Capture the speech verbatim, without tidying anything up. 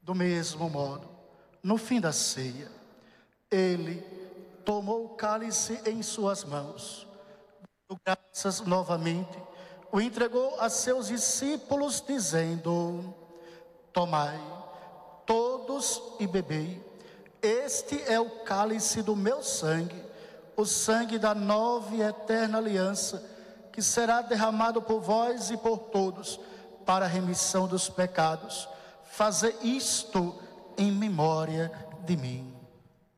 Do mesmo modo, no fim da ceia, ele tomou o cálice em suas mãos, deu graças novamente, o entregou a seus discípulos, dizendo: tomai, todos e bebei, este é o cálice do meu sangue, o sangue da nova e eterna aliança, que será derramado por vós e por todos, para a remissão dos pecados. Fazer isto em memória de mim.